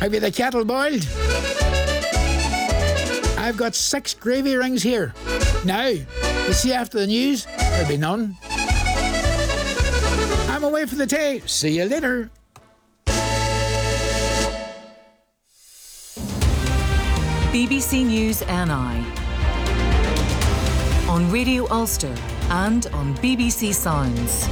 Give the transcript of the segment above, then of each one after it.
Have you the kettle boiled? I've got 6 gravy rings here. Now, you see after the news, there'll be none. I'm away for the day. See you later. BBC News NI on Radio Ulster and on BBC Sounds.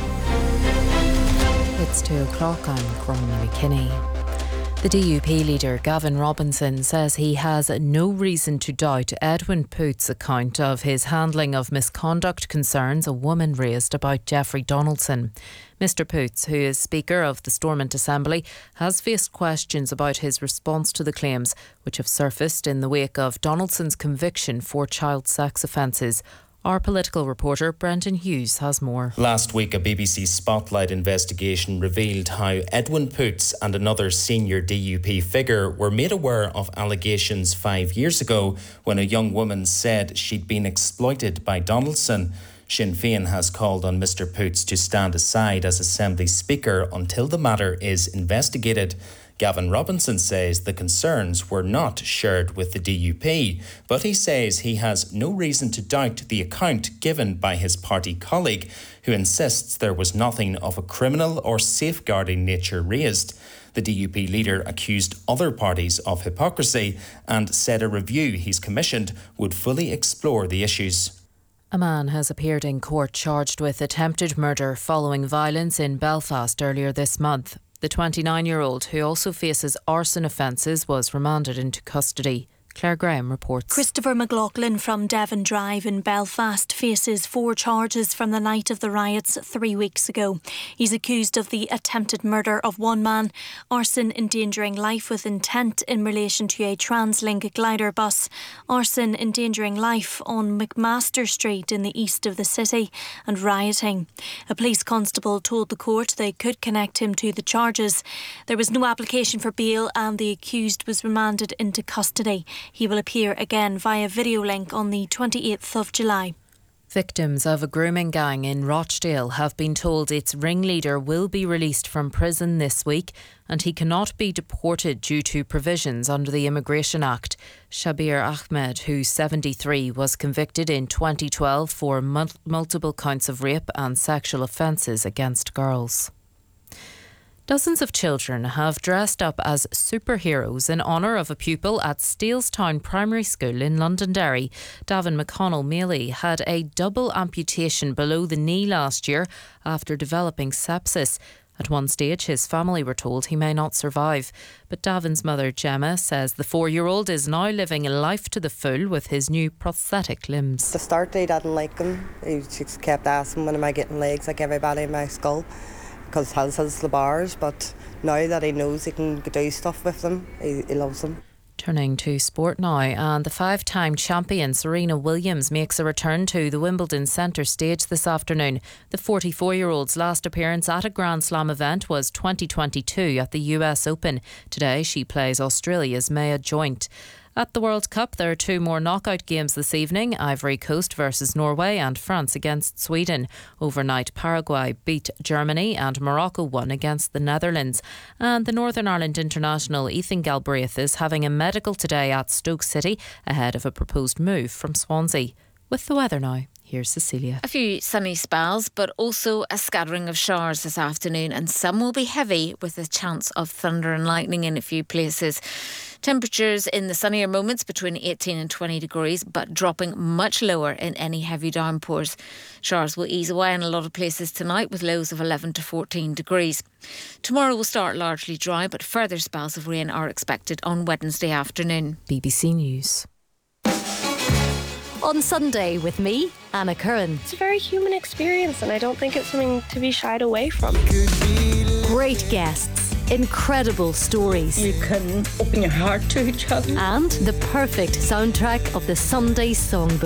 It's 2 o'clock. I'm Cormac McKinney. The DUP leader Gavin Robinson says he has no reason to doubt Edwin Poots' account of his handling of misconduct concerns a woman raised about Jeffrey Donaldson. Mr Poots, who is Speaker of the Stormont Assembly, has faced questions about his response to the claims, which have surfaced in the wake of Donaldson's conviction for child sex offences. Our political reporter Brendan Hughes has more. Last week, a BBC Spotlight investigation revealed how Edwin Poots and another senior DUP figure were made aware of allegations 5 years ago when a young woman said she'd been exploited by Donaldson. Sinn Féin has called on Mr Poots to stand aside as Assembly Speaker until the matter is investigated. Gavin Robinson says the concerns were not shared with the DUP, but he says he has no reason to doubt the account given by his party colleague, who insists there was nothing of a criminal or safeguarding nature raised. The DUP leader accused other parties of hypocrisy and said a review he's commissioned would fully explore the issues. A man has appeared in court charged with attempted murder following violence in Belfast earlier this month. The 29-year-old, who also faces arson offences, was remanded into custody. Claire Graham reports. Christopher McLaughlin from Devon Drive in Belfast faces 4 charges from the night of the riots 3 weeks ago. He's accused of the attempted murder of one man, arson endangering life with intent in relation to a TransLink glider bus, arson endangering life on McMaster Street in the east of the city, and rioting. A police constable told the court they could connect him to the charges. There was no application for bail and the accused was remanded into custody. He will appear again via video link on the 28th of July. Victims of a grooming gang in Rochdale have been told its ringleader will be released from prison this week and he cannot be deported due to provisions under the Immigration Act. Shabir Ahmed, who's 73, was convicted in 2012 for multiple counts of rape and sexual offences against girls. Dozens of children have dressed up as superheroes in honour of a pupil at Steelstown Primary School in Londonderry. Davin McConnell-Mealy had a double amputation below the knee last year after developing sepsis. At one stage, his family were told he may not survive. But Davin's mother, Gemma, says the 4-year-old is now living a life to the full with his new prosthetic limbs. To start, he didn't like them. He just kept asking, when am I getting legs like everybody in my school? Because his has the bars, but now that he knows he can do stuff with them, he loves them. Turning to sport now, and the 5-time champion Serena Williams makes a return to the Wimbledon centre stage this afternoon. The 44-year-old's last appearance at a Grand Slam event was 2022 at the US Open. Today she plays Australia's Maya Joint. At the World Cup, there are 2 more knockout games this evening, Ivory Coast versus Norway and France against Sweden. Overnight, Paraguay beat Germany and Morocco won against the Netherlands. And the Northern Ireland international Ethan Galbraith is having a medical today at Stoke City ahead of a proposed move from Swansea. With the weather now, here's Cecilia. A few sunny spells, but also a scattering of showers this afternoon, and some will be heavy with a chance of thunder and lightning in a few places. Temperatures in the sunnier moments between 18 and 20 degrees, but dropping much lower in any heavy downpours. Showers will ease away in a lot of places tonight with lows of 11 to 14 degrees. Tomorrow will start largely dry, but further spells of rain are expected on Wednesday afternoon. BBC News. On Sunday with me, Anna Curran. It's a very human experience and I don't think it's something to be shied away from. Great guests, incredible stories. You can open your heart to each other. And the perfect soundtrack of the Sunday Songbook.